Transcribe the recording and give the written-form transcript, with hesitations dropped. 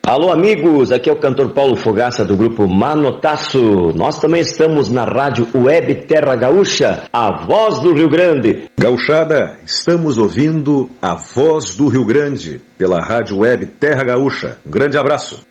Alô, amigos, aqui é o cantor Paulo Fogaça do grupo Manotaço. Nós também estamos na rádio Web Terra Gaúcha, a voz do Rio Grande. Gauchada, estamos ouvindo a voz do Rio Grande pela rádio Web Terra Gaúcha. Um grande abraço.